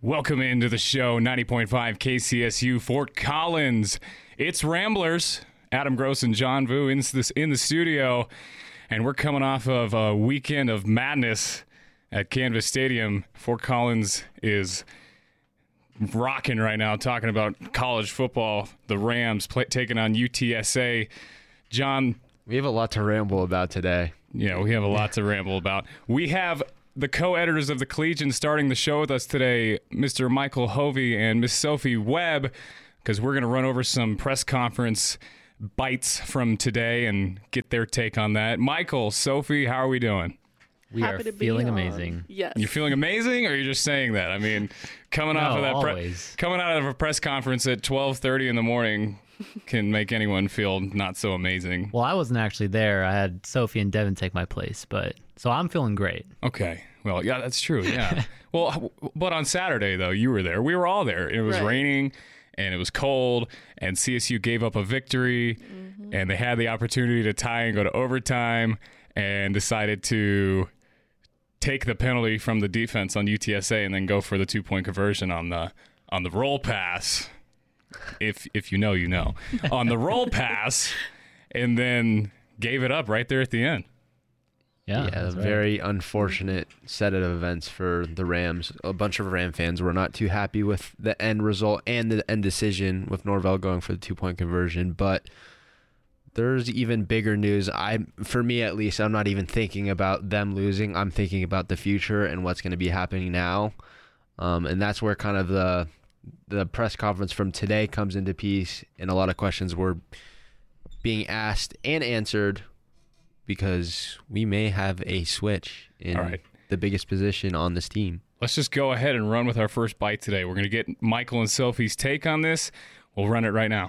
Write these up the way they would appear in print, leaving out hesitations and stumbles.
Welcome into the show, 90.5 KCSU, Fort Collins. It's Ramblers. Adam Gross and John Vu in the studio, and we're coming off of a weekend of madness at Canvas Stadium. Fort Collins is rocking right now, talking about college football. The Rams taking on UTSA. John, we have a lot to ramble about today. Yeah, we have a lot to ramble about. We have the co-editors of the Collegian starting the show with us today, Mr. Michael Hovey and Miss Sophie Webb, because we're going to run over some press conference bites from today and get their take on that. Michael, Sophie, how are we doing? We are feeling amazing. Yes. You're feeling amazing, or are you just saying that? I mean, coming out of a press conference at 12:30 in the morning can make anyone feel not so amazing. Well, I wasn't actually there. I had Sophie and Devin take my place, so I'm feeling great. Okay. Well, yeah, that's true. Yeah. Well, but on Saturday though, you were there. We were all there. It was raining and it was cold, and CSU gave up a victory, and they had the opportunity to tie and go to overtime, and decided to take the penalty from the defense on UTSA and then go for the 2-point conversion on the roll pass. If you know, you know. On the roll pass, and then gave it up right there at the end. Yeah, a very unfortunate set of events for the Rams. A bunch of Ram fans were not too happy with the end result and the end decision with Norvell going for the 2-point conversion. But there's even bigger news. For me at least, I'm not even thinking about them losing. I'm thinking about the future and what's going to be happening now. And that's where kind of the press conference from today comes into piece, and a lot of questions were being asked and answered, because we may have a switch in the biggest position on this team. Let's just go ahead and run with our first bite today. We're going to get Michael and Sophie's take on this. We'll run it right now.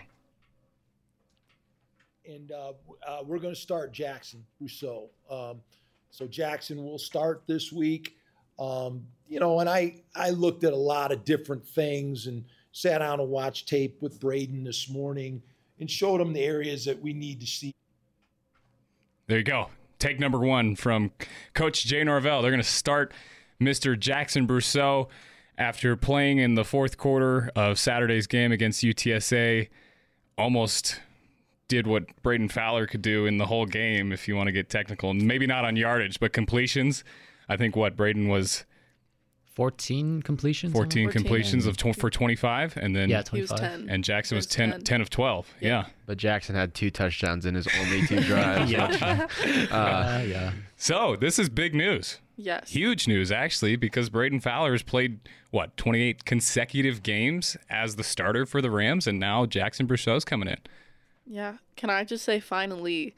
And we're going to start Jackson Rousseau. So Jackson will start this week. And I looked at a lot of different things and sat down and watched tape with Braden this morning and showed him the areas that we need to see. There you go. Take number one from Coach Jay Norvell. They're going to start Mr. Jackson Rousseau after playing in the fourth quarter of Saturday's game against UTSA. Almost did what Braden Fowler could do in the whole game, if you want to get technical. Maybe not on yardage, but completions. I think Braden was 14 completions? 14 completions for 25, and then 25. He was 10. And Jackson was 10 of 12. Yeah. But Jackson had 2 touchdowns in his only 2 drives. So this is big news. Yes. Huge news, actually, because Braden Fowler has played, 28 consecutive games as the starter for the Rams, and now Jackson Rousseau's coming in. Yeah. Can I just say finally?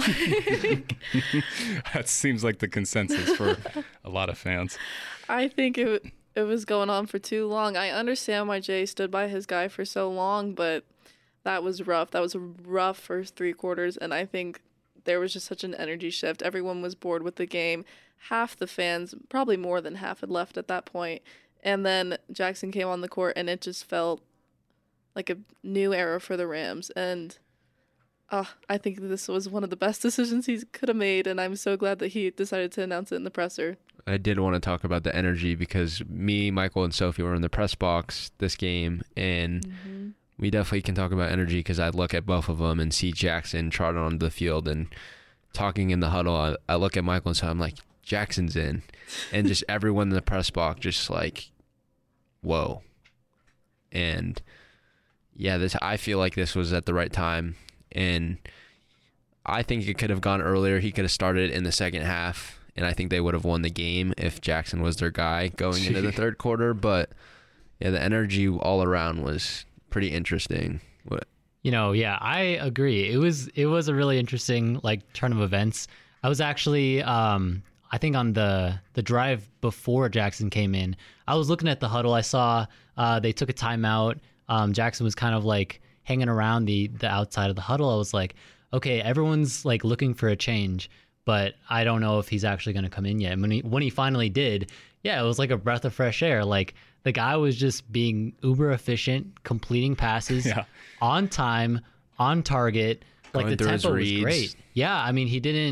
That seems like the consensus for a lot of fans. I think it was going on for too long. I understand why Jay stood by his guy for so long, but that was rough. That was a rough first 3 quarters, and I think there was just such an energy shift. Everyone was bored with the game. Half the fans, probably more than half, had left at that point. And then Jackson came on the court, and it just felt like a new era for the Rams. And I think this was one of the best decisions he could have made, and I'm so glad that he decided to announce it in the presser. I did want to talk about the energy, because me, Michael, and Sophie were in the press box this game, and we definitely can talk about energy, because I look at both of them and see Jackson trotting onto the field and talking in the huddle. I look at Michael and so I'm like, Jackson's in. And just everyone in the press box just like, whoa. And yeah, I feel like this was at the right time. And I think it could have gone earlier. He could have started in the second half, and I think they would have won the game if Jackson was their guy going into the third quarter. But yeah, the energy all around was pretty interesting. I agree. It was a really interesting turn of events. I was actually I think on the drive before Jackson came in, I was looking at the huddle. I saw they took a timeout. Jackson was kind of hanging around the outside of the huddle. I was like, okay, everyone's looking for a change, but I don't know if he's actually going to come in yet. And when he finally did, it was like a breath of fresh air. The guy was just being uber efficient, completing passes on time, on target. The tempo was great. Yeah, I mean, he didn't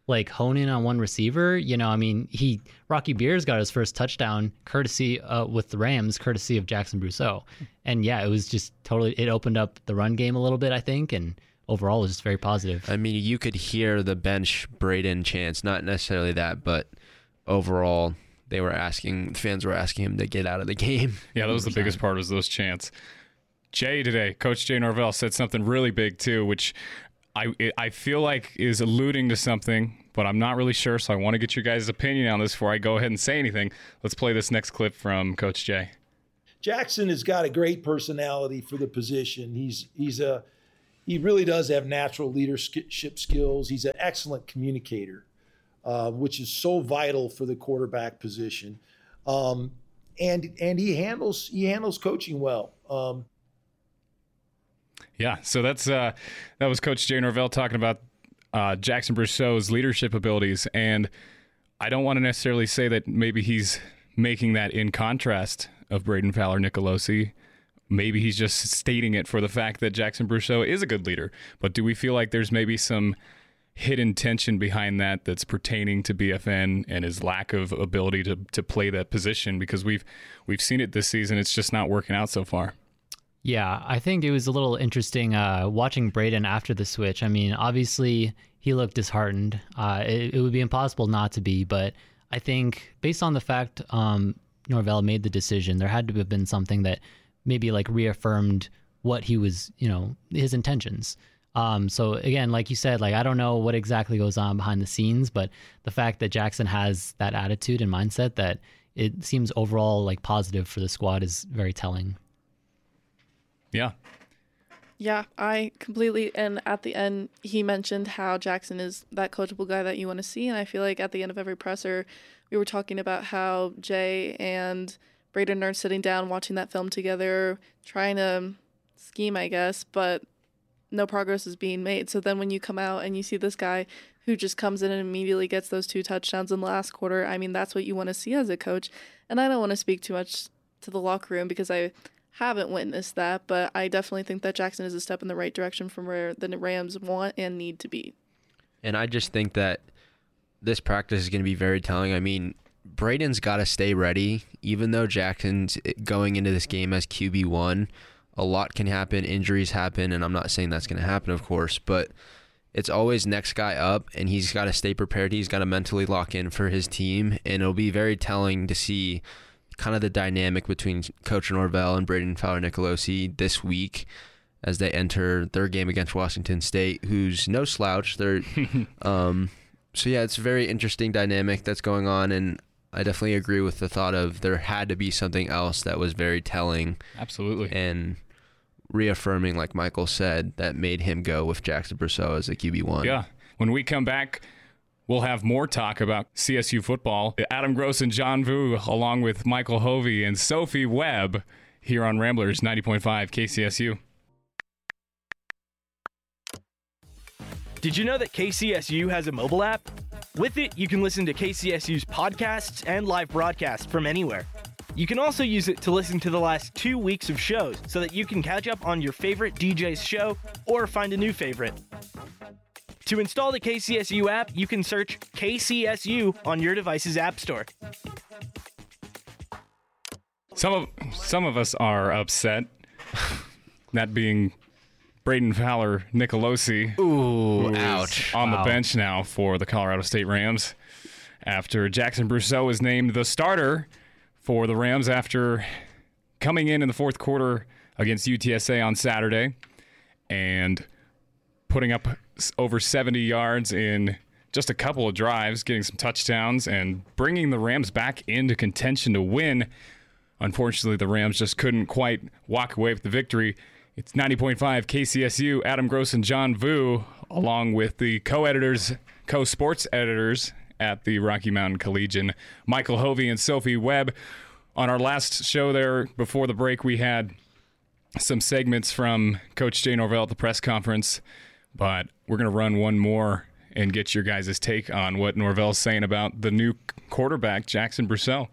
like hone in on one receiver. I mean, Rocky Beers got his first touchdown courtesy with the Rams, courtesy of Jackson Brousseau. And yeah, it was just totally, it opened up the run game a little bit, I think, and overall it was just very positive. I mean, you could hear the bench Braden chants, not necessarily that, but overall fans were asking him to get out of the game. Yeah, that was the biggest part, was those chants. Jay today, Coach Jay Norvell, said something really big too, which I feel like is alluding to something, but I'm not really sure, so I want to get your guys' opinion on this before I go ahead and say anything. Let's play this next clip from Coach Jay. Jackson has got a great personality for the position. He really does have natural leadership skills. He's an excellent communicator, which is so vital for the quarterback position. And he handles coaching well. Yeah, so that was Coach Jay Norvell talking about Jackson Brousseau's leadership abilities, and I don't want to necessarily say that maybe he's making that in contrast of Braden Fowler-Nicolosi. Maybe he's just stating it for the fact that Jackson Brousseau is a good leader. But do we feel like there's maybe some hidden tension behind that that's pertaining to BFN and his lack of ability to play that position? Because we've seen it this season. It's just not working out so far. Yeah, I think it was a little interesting watching Braden after the switch. I mean, obviously he looked disheartened. It would be impossible not to be, but I think based on the fact Norvell made the decision, there had to have been something that maybe like reaffirmed what he was, his intentions. So again, like you said, like I don't know what exactly goes on behind the scenes, but the fact that Jackson has that attitude and mindset that it seems overall like positive for the squad is very telling. Yeah. Yeah, I completely, and at the end, he mentioned how Jackson is that coachable guy that you want to see, and I feel like at the end of every presser, we were talking about how Jay and Braden are sitting down watching that film together, trying to scheme, I guess, but no progress is being made. So then when you come out and you see this guy who just comes in and immediately gets those 2 touchdowns in the last quarter, I mean, that's what you want to see as a coach. And I don't want to speak too much to the locker room because I haven't witnessed that, but I definitely think that Jackson is a step in the right direction from where the Rams want and need to be. And I just think that this practice is going to be very telling. I mean, Braden's got to stay ready. Even though Jackson's going into this game as QB1, a lot can happen, injuries happen, and I'm not saying that's going to happen, of course, but it's always next guy up, and he's got to stay prepared. He's got to mentally lock in for his team, and it'll be very telling to see kind of the dynamic between Coach Norvell and Braden Fowler-Nicolosi this week as they enter their game against Washington State, who's no slouch. They're so yeah, it's a very interesting dynamic that's going on, and I definitely agree with the thought of there had to be something else that was very telling. Absolutely. And reaffirming, like Michael said, that made him go with Jackson Brousseau as a QB1. Yeah. When we come back, we'll have more talk about CSU football. Adam Gross and John Vu, along with Michael Hovey and Sophie Webb, here on Ramblers 90.5 KCSU. Did you know that KCSU has a mobile app? With it, you can listen to KCSU's podcasts and live broadcasts from anywhere. You can also use it to listen to the last 2 weeks of shows so that you can catch up on your favorite DJ's show or find a new favorite. To install the KCSU app, you can search KCSU on your device's app store. Some of us are upset, that being Braden Fowler-Nicolosi. Ooh, ouch. On the bench now for the Colorado State Rams after Jackson Brousseau was named the starter for the Rams after coming in the fourth quarter against UTSA on Saturday and putting up over 70 yards in just a couple of drives, getting some touchdowns and bringing the Rams back into contention to win. Unfortunately, the Rams just couldn't quite walk away with the victory. It's 90.5 KCSU, Adam Gross and John Vu, along with the co-editors, co-sports editors at the Rocky Mountain Collegian, Michael Hovey and Sophie Webb. On our last show there, before the break, we had some segments from Coach Jay Norvell at the press conference, but we're going to run one more and get your guys' take on what Norvell's saying about the new quarterback, Jackson Brousseau.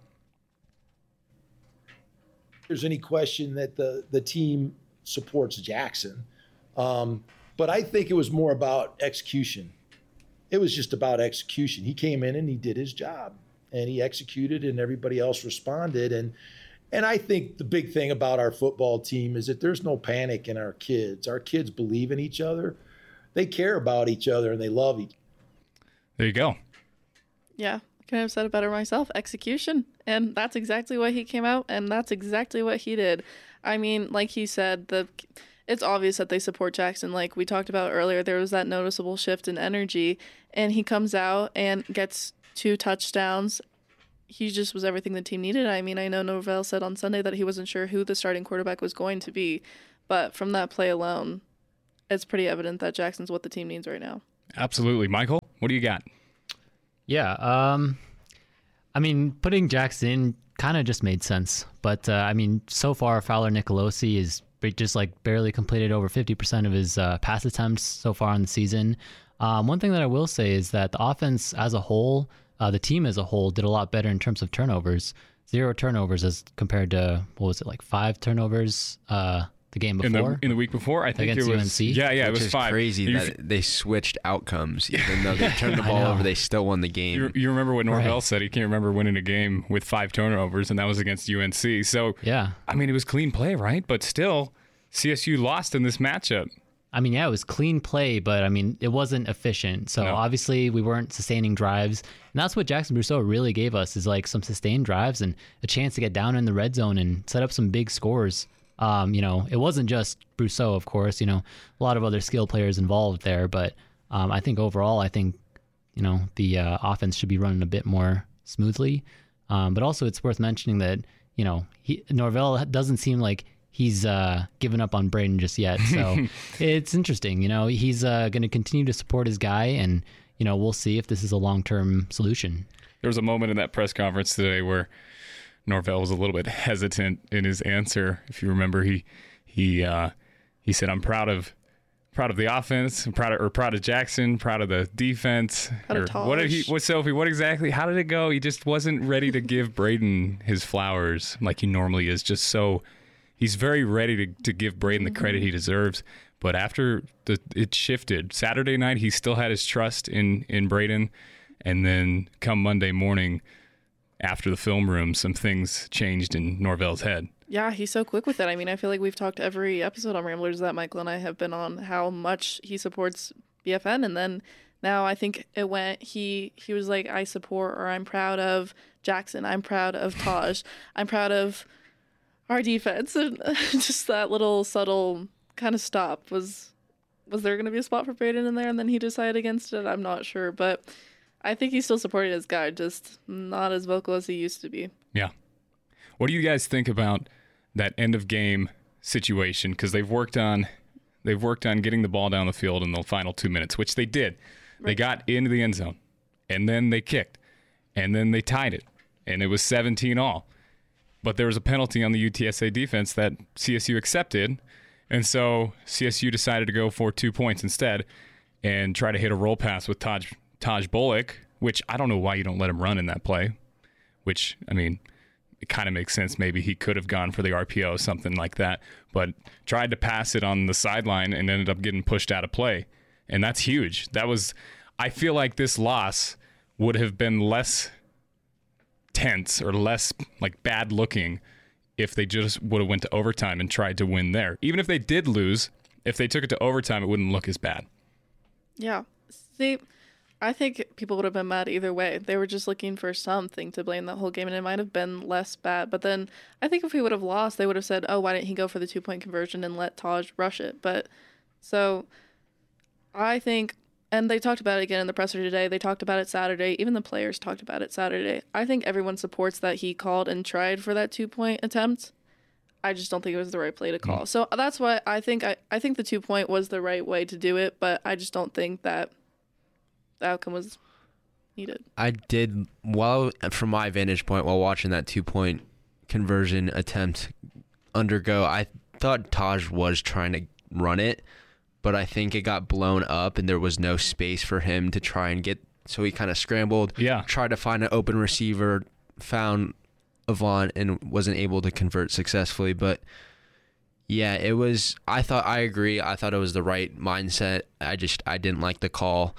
There's any question that the team supports Jackson. But I think it was more about execution. it was just about execution. He came in and he did his job, and he executed, and everybody else responded. And I think the big thing about our football team is that there's no panic in our kids. Our kids believe in each other. They care about each other, and they love each other. There you go. Yeah, I couldn't have said it better myself. Execution. And that's exactly what he came out, and that's exactly what he did. I mean, like he said, it's obvious that they support Jackson. Like we talked about earlier, there was that noticeable shift in energy, and he comes out and gets 2 touchdowns. He just was everything the team needed. I mean, I know Norvell said on Sunday that he wasn't sure who the starting quarterback was going to be, but from that play alone, it's pretty evident that Jackson's what the team needs right now. Absolutely. Michael, what do you got? Yeah, I mean, putting Jackson in kind of just made sense. But, I mean, so far, Fowler Nicolosi is just like barely completed over 50% of his pass attempts so far in the season. One thing that I will say is that the offense as a whole, the team as a whole, did a lot better in terms of turnovers. 0 turnovers as compared to, 5 turnovers the game before? In the week before, I think against it was. UNC? Yeah, it Which was is 5. crazy that they switched outcomes. Even though they turned the ball over, they still won the game. You remember what Norvell Right. said? He can't remember winning a game with 5 turnovers, and that was against UNC. So, Yeah. I mean, it was clean play, right? But still, CSU lost in this matchup. I mean, yeah, it was clean play, but I mean, it wasn't efficient. So No. obviously we weren't sustaining drives. And that's what Jackson Brousseau really gave us is like some sustained drives and a chance to get down in the red zone and set up some big scores. It wasn't just Brousseau, of course, a lot of other skill players involved there. But I think overall, the offense should be running a bit more smoothly. But also it's worth mentioning that, Norvell doesn't seem like he's given up on Braden just yet. So it's interesting. He's going to continue to support his guy, and, we'll see if this is a long-term solution. There was a moment in that press conference today where Norvell was a little bit hesitant in his answer. If you remember, he said, "I'm proud of the offense. I'm proud of Jackson. Proud of the defense." Proud of What did Taj. What Sophie? What exactly? How did it go? He just wasn't ready to give Braden his flowers like he normally is. He's very ready to give Braden the credit he deserves. But after it shifted Saturday night, he still had his trust in Braden, and then come Monday morning, after the film room, some things changed in Norvell's head. Yeah, he's so quick with it. I mean, I feel like we've talked every episode on Ramblers that Michael and I have been on how much he supports BFN, and then now I think it went, he was like, I support, or I'm proud of Jackson, I'm proud of Taj, I'm proud of our defense, and just that little subtle kind of stop. Was there going to be a spot for Braden in there, and then he decided against it? I'm not sure, but I think he still supported his guy, just not as vocal as he used to be. Yeah. What do you guys think about that end of game situation? Because they've worked on getting the ball down the field in the final 2 minutes, which they did. Right. They got into the end zone, and then they kicked, and then they tied it, and it was 17-all. But there was a penalty on the UTSA defense that CSU accepted, and so CSU decided to go for 2 points instead and try to hit a roll pass with Taj Bullock, which I don't know why you don't let him run in that play, which, I mean, it kind of makes sense. Maybe he could have gone for the RPO, something like that, but tried to pass it on the sideline and ended up getting pushed out of play. And that's huge. I feel like this loss would have been less tense or less like bad looking if they just would have went to overtime and tried to win there. Even if they did lose, if they took it to overtime, it wouldn't look as bad. Yeah. See, I think people would have been mad either way. They were just looking for something to blame that whole game, and it might have been less bad. But then I think if we would have lost, they would have said, oh, why didn't he go for the 2-point conversion and let Taj rush it? But so I think, and they talked about it again in the presser today. They talked about it Saturday. Even the players talked about it Saturday. I think everyone supports that he called and tried for that 2-point attempt. I just don't think it was the right play to call. So that's why I think the 2-point was the right way to do it, but I just don't think that the outcome was needed. I did, from my vantage point, while watching that 2-point conversion attempt undergo, I thought Taj was trying to run it, but I think it got blown up and there was no space for him to try and get, so he kind of scrambled, tried to find an open receiver, found Avant and wasn't able to convert successfully. But yeah, I agree. I thought it was the right mindset. I didn't like the call.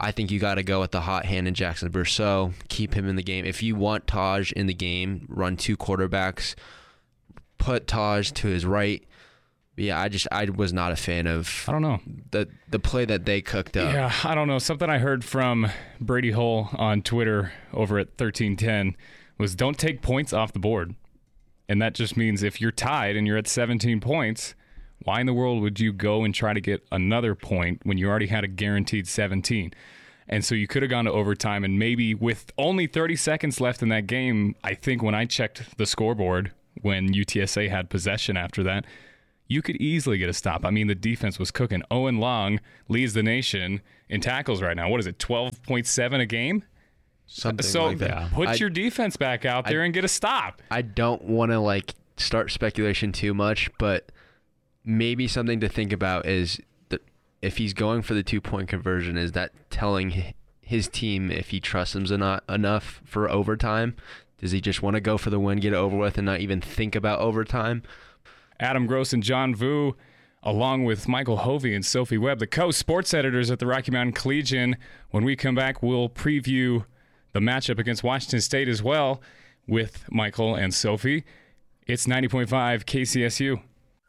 I think you got to go with the hot hand in Jackson Brousseau. Keep him in the game. If you want Taj in the game, run 2 quarterbacks. Put Taj to his right. Yeah, I was not a fan of. I don't know the play that they cooked up. Yeah, I don't know. Something I heard from Brady Hull on Twitter over at 1310 was don't take points off the board, and that just means if you're tied and you're at 17 points, why in the world would you go and try to get another point when you already had a guaranteed 17? And so you could have gone to overtime, and maybe with only 30 seconds left in that game, I think when I checked the scoreboard when UTSA had possession after that, you could easily get a stop. I mean, the defense was cooking. Owen Long leads the nation in tackles right now. What is it, 12.7 a game? Something so like that. Put your defense back out there and get a stop. I don't want to start speculation too much, but maybe something to think about is that if he's going for the 2-point conversion, is that telling his team if he trusts them not enough for overtime? Does he just want to go for the win, get it over with, and not even think about overtime? Adam Gross and John Vu, along with Michael Hovey and Sophie Webb, the co-sports editors at the Rocky Mountain Collegian. When we come back, we'll preview the matchup against Washington State as well with Michael and Sophie. It's 90.5 KCSU.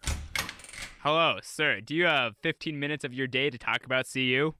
Hello, sir. Do you have 15 minutes of your day to talk about CU?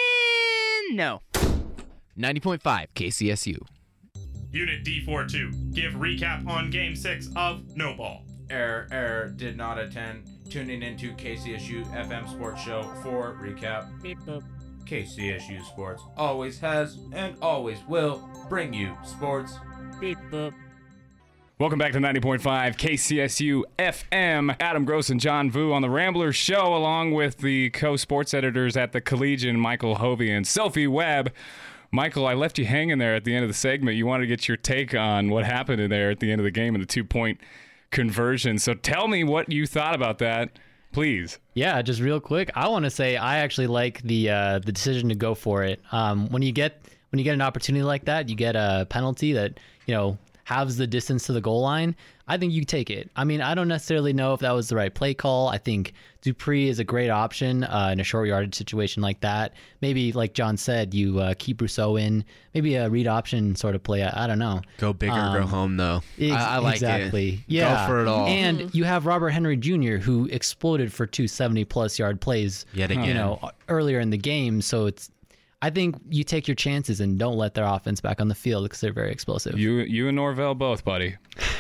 No. 90.5 KCSU. Unit D42, give recap on Game 6 of No Ball. Error, did not attend. Tuning into KCSU FM Sports Show for recap. Beep boop. KCSU Sports always has and always will bring you sports. Beep boop. Welcome back to 90.5 KCSU FM. Adam Gross and John Vu on the Ramblers Show, along with the co-sports editors at the Collegian, Michael Hovey and Sophie Webb. Michael, I left you hanging there at the end of the segment. You wanted to get your take on what happened in there at the end of the game and the 2-point conversion. So tell me what you thought about that, please. Yeah, just real quick, I want to say I actually like the decision to go for it. When you get an opportunity like that, you get a penalty that halves the distance to the goal line. I think you take it. I mean, I don't necessarily know if that was the right play call. I think Dupree is a great option in a short yardage situation like that. Maybe, like John said, you keep Brousseau in. Maybe a read option sort of play. I don't know. Go big or go home, though. I like exactly. it. Yeah. Go for it all. And you have Robert Henry Jr., who exploded for 2 70-plus yard plays yet again. Earlier in the game. So I think you take your chances and don't let their offense back on the field because they're very explosive. You and Norvell both, buddy.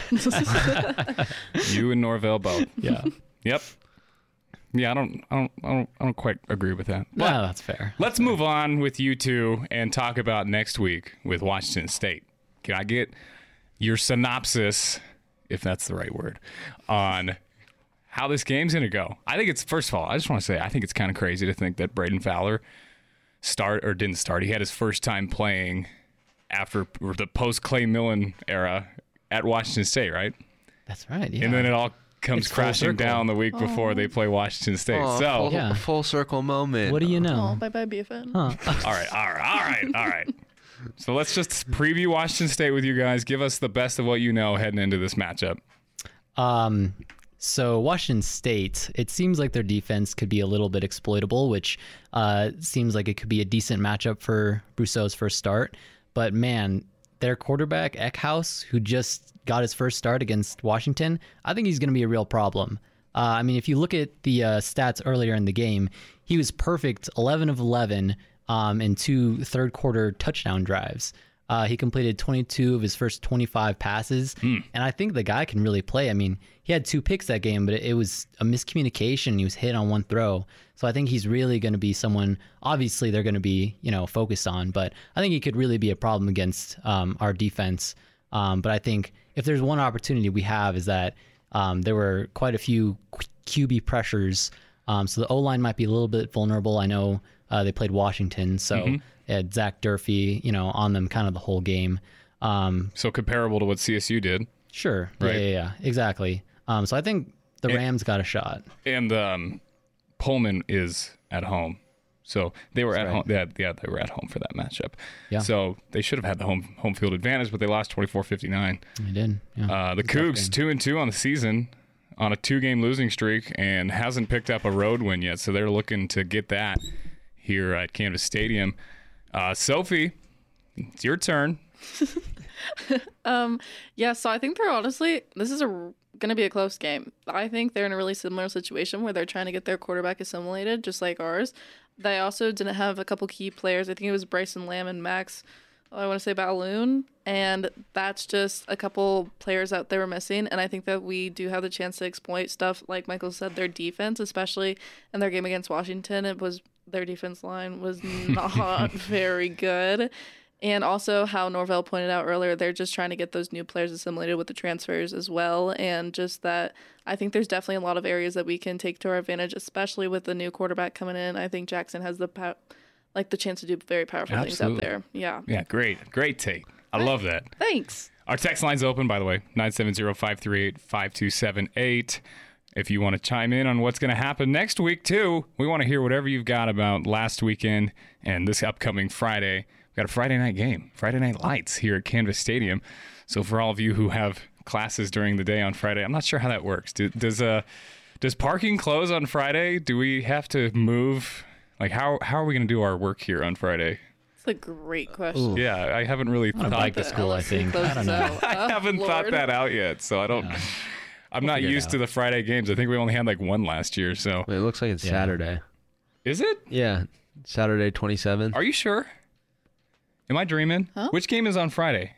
You and Norvell both. Yeah. Yep. Yeah, I don't quite agree with that. But no, that's fair. Let's move on with you two and talk about next week with Washington State. Can I get your synopsis, if that's the right word, on how this game's going to go? I think it's, first of all, I just want to say, I think it's kind of crazy to think that Braden Fowler didn't start. He had his first time playing after the post-Clay Millen era at Washington State, right? That's right, yeah. And then it all comes It's crashing down the week before they play Washington State. Full circle moment. What do you know? Oh, bye-bye, BFN. All right. So let's just preview Washington State with you guys. Give us the best of what you know heading into this matchup. So Washington State, it seems like their defense could be a little bit exploitable, which seems like it could be a decent matchup for Brousseau's first start. But man, their quarterback, Eckhouse, who just got his first start against Washington, I think he's going to be a real problem. I mean, if you look at the stats earlier in the game, he was perfect, 11 of 11 in 2 third-quarter touchdown drives. He completed 22 of his first 25 passes, and I think the guy can really play. I mean, he had 2 picks that game, but it was a miscommunication. He was hit on 1 throw. So I think he's really going to be someone, obviously they're going to be, focused on, but I think he could really be a problem against our defense. But I think if there's one opportunity we have is that there were quite a few QB pressures. So the O-line might be a little bit vulnerable. I know they played Washington, so they had Zach Durfee, on them kind of the whole game. So comparable to what CSU did. Sure. Right. Yeah, exactly. So I think the Rams got a shot. And Pullman is at home. So they were at home. They were at home for that matchup. Yeah. So they should have had the home field advantage, but they lost 24-59. They did. Yeah. The Cougs 2-2 on the season on a 2-game losing streak and hasn't picked up a road win yet. So they're looking to get that here at Canvas Stadium. Sophie, it's your turn. Yeah, so I think this is gonna be a close game. I think they're in a really similar situation where they're trying to get their quarterback assimilated, just like ours. They also didn't have a couple key players. I think it was Bryson Lamb and Max, I want to say Balloon, and that's just a couple players that they were missing. And I think that we do have the chance to exploit stuff, like Michael said, their defense, especially in their game against Washington. Their defense line was not very good. And also how Norvell pointed out earlier, they're just trying to get those new players assimilated with the transfers as well. And just that, I think there's definitely a lot of areas that we can take to our advantage, especially with the new quarterback coming in. I think Jackson has the chance to do very powerful things out there. Yeah. Yeah, great take. I love that. Thanks. Our text line's open, by the way, 970-538-5278. If you want to chime in on what's going to happen next week, too, we want to hear whatever you've got about last weekend and this upcoming Friday. We've got a Friday night game, Friday Night Lights here at Canvas Stadium. So for all of you who have classes during the day on Friday, I'm not sure how that works. Does parking close on Friday? Do we have to move? Like, how are we going to do our work here on Friday? That's a great question. Yeah, I haven't really thought bike to school, I think. I don't know. I haven't thought that out yet, so I don't. No. I'm not used to the Friday games. I think we only had like one last year, so. It looks like it's Saturday. Is it? Yeah, Saturday 27th. Are you sure? Am I dreaming? Huh? Which game is on Friday?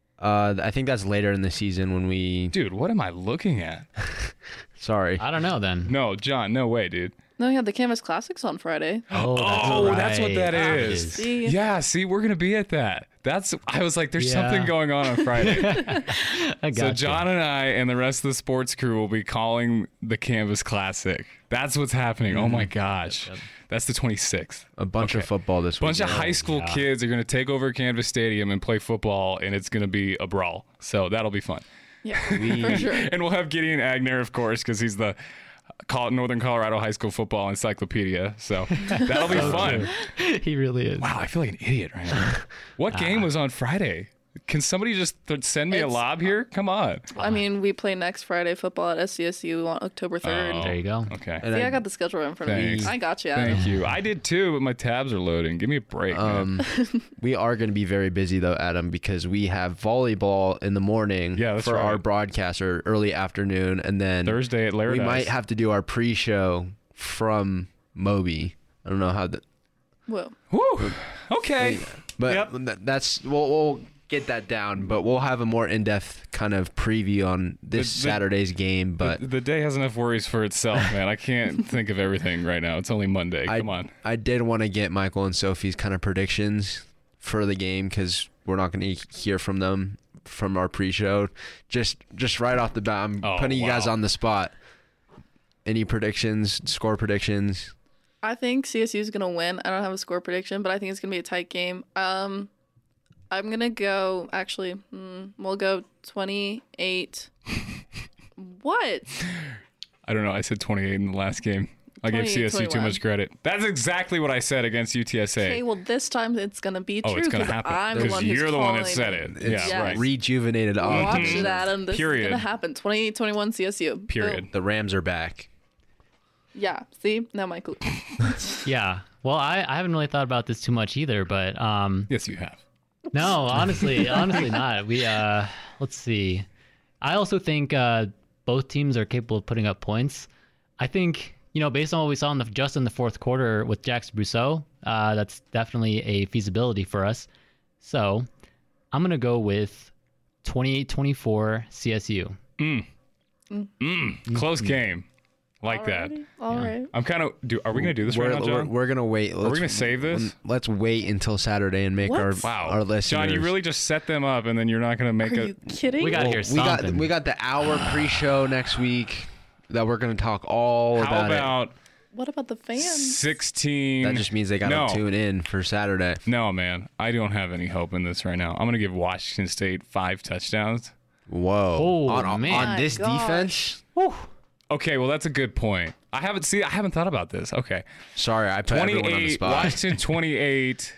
I think that's later in the season when we. Dude, what am I looking at? Sorry. I don't know then. No, John, no way, dude. No, we had the Canvas Classics on Friday. Oh, that's what that is. See? Yeah, see, we're gonna be at that. I was like, there's something going on Friday. So John and I and the rest of the sports crew will be calling the Canvas Classic. That's what's happening. Oh my gosh. Yep. That's the 26th. A bunch of football this week. A bunch of high school kids are going to take over Canvas Stadium and play football, and it's going to be a brawl. So that'll be fun. Yeah, for sure. And we'll have Gideon Agner, of course, because he's the Northern Colorado High School Football Encyclopedia. So that'll be fun. He really is. Wow, I feel like an idiot right now. What game was on Friday? Can somebody just send me a lob here? Come on. I mean, we play next Friday football at SCSU on October 3rd. There you go. Okay. See, I got the schedule right in front of me. I got you, Adam. Thank you. I did too, but my tabs are loading. Give me a break, man. We are going to be very busy, though, Adam, because we have volleyball in the morning for our broadcast or early afternoon. And then Thursday at Laradise. We might have to do our pre-show from Moby. I don't know how that. Whoa. Woo. Okay. But that's we'll get that down, but we'll have a more in-depth kind of preview on this Saturday's game. But the day has enough worries for itself, man. I can't think of everything right now. It's only Monday. Come on. I did want to get Michael and Sophie's kind of predictions for the game because we're not going to hear from them from our pre-show. Just right off the bat, I'm putting you guys on the spot. Any predictions, score predictions? I think CSU is going to win. I don't have a score prediction, but I think it's going to be a tight game. I'm going to go, actually, we'll go 28. What? I don't know. I said 28 in the last game. I gave CSU 21. Too much credit. That's exactly what I said against UTSA. Okay, well, this time it's going to be true. It's going to happen. I'm the one who's you're the one that said it. It's right. Rejuvenated on. Watch it, Adam. This is going to happen. 28-21 CSU. Period. Boom. The Rams are back. Yeah. See? Now Michael. Yeah. Well, I haven't really thought about this too much either, but yes, you have. No, honestly not. We let's see. I also think both teams are capable of putting up points. I think, based on what we saw just in the fourth quarter with Jackson Brousseau, that's definitely a feasibility for us. So I'm gonna go with 28-24 CSU. Close game. Like that. All right. I'm kind of. Are we gonna do this right now, John? We're gonna wait. Are we gonna save this? Let's wait until Saturday and make our listeners. John, you really just set them up, and then you're not gonna make Are you kidding? We got to hear something. We got the hour pre-show next week that we're gonna talk all about it. What about the fans? 16. That just means they gotta tune in for Saturday. No, man, I don't have any hope in this right now. I'm gonna give Washington State 5 touchdowns. Whoa! On this defense. Whew. Okay, well, that's a good point. I haven't thought about this. Okay. Sorry, I put everyone on the spot. Washington 28,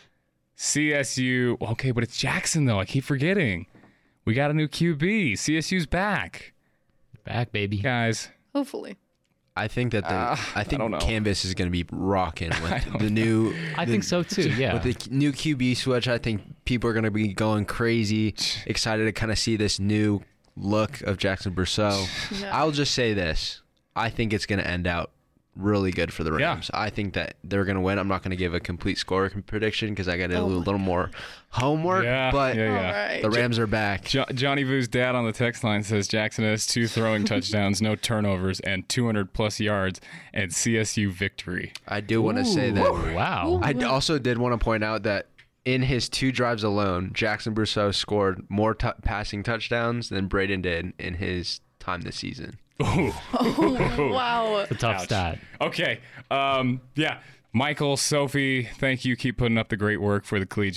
CSU. Okay, but it's Jackson, though. I keep forgetting. We got a new QB. CSU's back. Back, baby. Guys. Hopefully. I think that I don't know. Canvas is going to be rocking with the new. I think so too. Yeah. With the new QB switch, I think people are going to be going crazy, excited to kind of see this new look of Jackson Brousseau. Yeah. I'll just say this: I think it's going to end out really good for the Rams. Yeah. I think that they're going to win. I'm not going to give a complete score prediction because I got to do a little more homework. But the Rams are back. Johnny Vu's dad on the text line says Jackson has 2 throwing touchdowns, no turnovers, and 200-plus yards, and CSU victory. I do want to say that. Wow. I also did want to point out that in his 2 drives alone, Jackson Brousseau scored more passing touchdowns than Braden did in his time this season. Wow. It's a tough stat. Okay. Michael, Sophie, thank you. Keep putting up the great work for the Collegiate